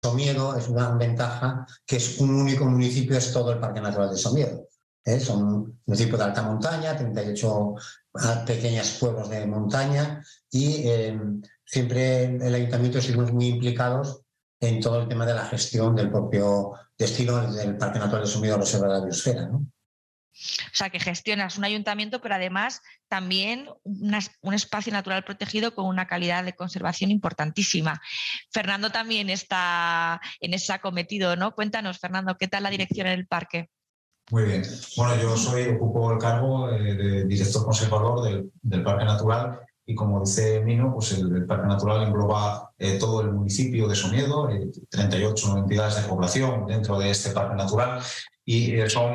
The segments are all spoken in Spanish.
Somiedo es una ventaja que es un único municipio, es todo el Parque Natural de Somiedo. Son un municipio de alta montaña, 38 pequeños pueblos de montaña y siempre el ayuntamiento estuvimos muy implicados en todo el tema de la gestión del propio destino del Parque Natural de Somiedo, Reserva de la Biosfera, ¿no? O sea, que gestionas un ayuntamiento, pero además también un espacio natural protegido con una calidad de conservación importantísima. Fernando también está en ese acometido, ¿no? Cuéntanos, Fernando, ¿qué tal la dirección en el parque? Muy bien. Bueno, yo ocupo el cargo de director conservador del Parque Natural y, como dice Mino, pues el Parque Natural engloba todo el municipio de Somiedo, 38 entidades de población dentro de este Parque Natural y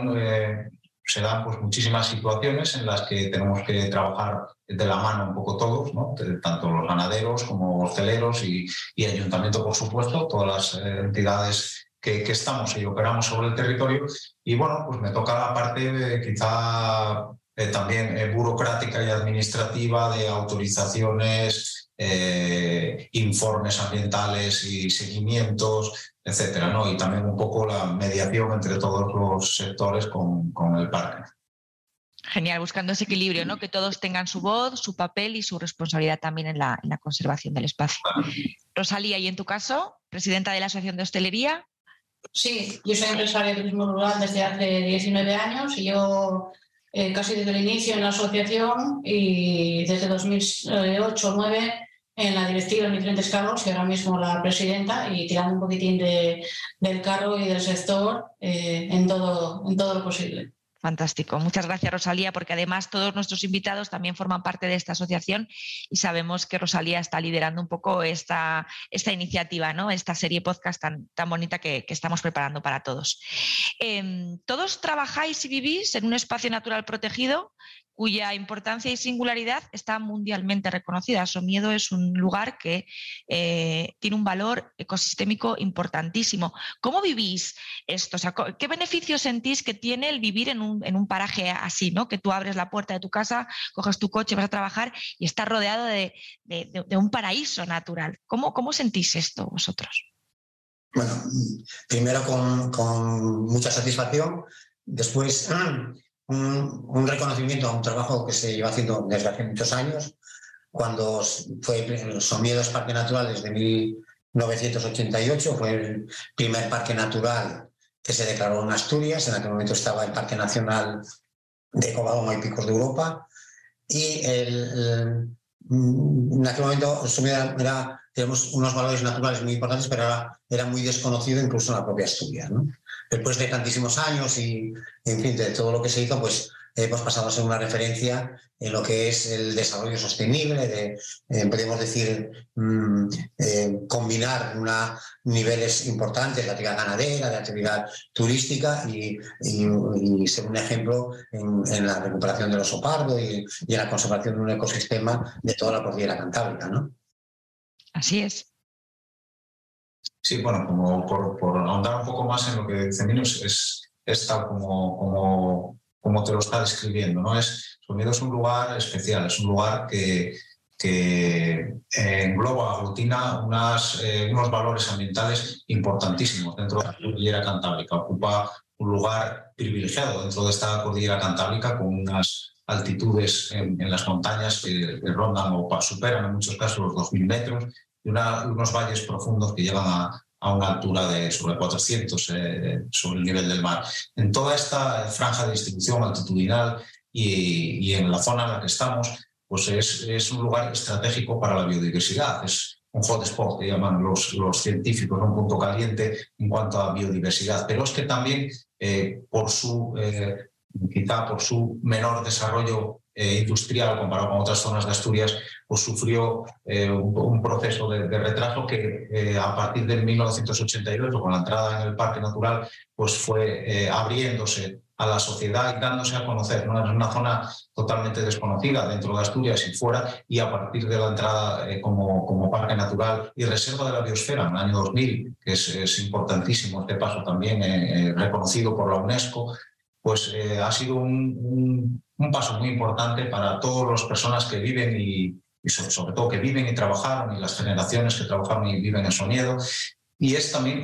se dan pues muchísimas situaciones en las que tenemos que trabajar de la mano un poco todos, ¿no? Tanto los ganaderos como hosteleros y ayuntamiento, por supuesto, todas las entidades que estamos y operamos sobre el territorio. Y bueno, pues me toca la parte quizá también burocrática y administrativa de autorizaciones, informes ambientales y seguimientos, etcétera, ¿no? Y también un poco la mediación entre todos los sectores con el parque. Genial, buscando ese equilibrio, ¿no? Que todos tengan su voz, su papel y su responsabilidad también en la conservación del espacio. Rosalía, ¿y en tu caso, presidenta de la Asociación de Hostelería? Sí, yo soy empresaria de turismo rural desde hace 19 años y llevo casi desde el inicio en la asociación y desde 2008-2009 en la directiva en diferentes cargos y ahora mismo la presidenta y tirando un poquitín del cargo y del sector en todo lo posible. Fantástico. Muchas gracias, Rosalía, porque además todos nuestros invitados también forman parte de esta asociación y sabemos que Rosalía está liderando un poco esta iniciativa, ¿no? Esta serie podcast tan bonita que estamos preparando para todos. Todos trabajáis y vivís en un espacio natural protegido cuya importancia y singularidad está mundialmente reconocida. Somiedo es un lugar que tiene un valor ecosistémico importantísimo. ¿Cómo vivís esto? O sea, ¿qué beneficios sentís que tiene el vivir en un paraje así, ¿no? Que tú abres la puerta de tu casa, coges tu coche, vas a trabajar y estás rodeado de un paraíso natural. ¿Cómo sentís esto vosotros? Bueno, primero con mucha satisfacción, después un reconocimiento a un trabajo que se lleva haciendo desde hace muchos años, cuando fue Somiedo es Parque Natural desde 1988, fue el primer parque natural que se declaró en Asturias. En aquel momento estaba el Parque Nacional de Covadonga y Picos de Europa y en aquel momento Somiedo tenemos unos valores naturales muy importantes, pero era muy desconocido incluso en la propia Asturias, ¿no? Después de tantísimos años y, en fin, de todo lo que se hizo, pues hemos pasado a ser una referencia en lo que es el desarrollo sostenible, podemos decir, combinar niveles importantes de actividad ganadera, de actividad turística y ser un ejemplo en la recuperación del oso pardo y en la conservación de un ecosistema de toda la cordillera cantábrica, ¿no? Así es. Sí, bueno, como por ahondar un poco más en lo que dice Mino, es tal como te lo está describiendo, ¿no? Somiedo es un lugar especial, es un lugar que engloba, aglutina unos valores ambientales importantísimos dentro de la cordillera cantábrica. Ocupa un lugar privilegiado dentro de esta cordillera cantábrica con unas altitudes en las montañas que rondan o superan en muchos casos los 2.000 metros y unos valles profundos que llegan a una altura de sobre 400 sobre el nivel del mar. En toda esta franja de distribución altitudinal y en la zona en la que estamos, pues es un lugar estratégico para la biodiversidad. Es un hotspot, que llaman los científicos, un punto caliente en cuanto a biodiversidad. Pero es que también quizá por su menor desarrollo industrial comparado con otras zonas de Asturias, pues sufrió un proceso de retraso que a partir de 1988, con la entrada en el Parque Natural, pues fue abriéndose a la sociedad y dándose a conocer, ¿no? Es una zona totalmente desconocida dentro de Asturias y fuera, y a partir de la entrada como Parque Natural y Reserva de la Biosfera en el año 2000, que es importantísimo este paso también, reconocido por la UNESCO, pues ha sido un paso muy importante para todas las personas que viven y sobre todo que viven y trabajaron, y las generaciones que trabajaron y viven en Somiedo. Y es también